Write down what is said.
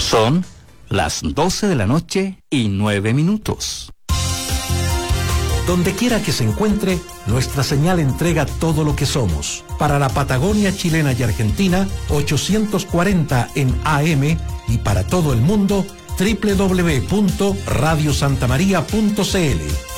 Son las 12 de la noche y 9 minutos. Donde quiera que se encuentre, nuestra señal entrega todo lo que somos. Para la Patagonia chilena y argentina, 840 en AM, y para todo el mundo, www.radiosantamaria.cl.